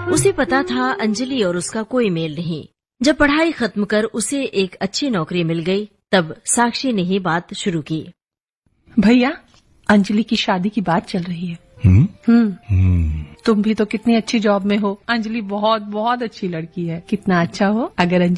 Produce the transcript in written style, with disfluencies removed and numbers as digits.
उसे पता था अंजलि और उसका कोई मेल नहीं। जब पढ़ाई खत्म कर उसे एक अच्छी नौकरी मिल गई, तब साक्षी ने ही बात शुरू की। भैया, अंजलि की शादी की बात चल रही है। तुम भी तो कितनी अच्छी जॉब में हो। अंजलि बहुत बहुत अच्छी लड़की है। कितना अच्छा हो अगर